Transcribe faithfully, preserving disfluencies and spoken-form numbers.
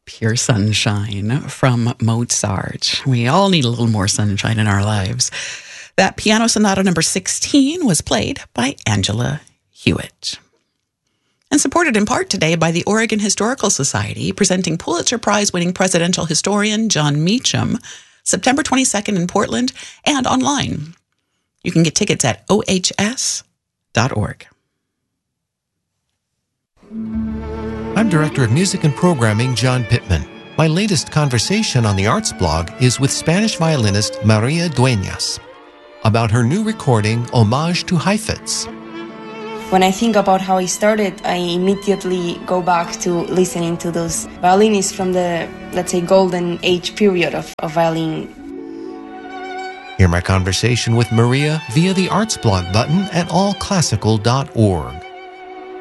Pure Sunshine from Mozart. We all need a little more sunshine in our lives. That Piano Sonata number sixteen was played by Angela Hewitt. And supported in part today by the Oregon Historical Society, presenting Pulitzer Prize-winning presidential historian John Meacham, September twenty-second in Portland and online. You can get tickets at O H S dot org. I'm Director of Music and Programming, John Pittman. My latest conversation on the Arts blog is with Spanish violinist Maria Dueñas about her new recording, Homage to Heifetz. When I think about how I started, I immediately go back to listening to those violinists from the, let's say, golden age period of, of violin. Hear my conversation with Maria via the Arts blog button at all classical dot org.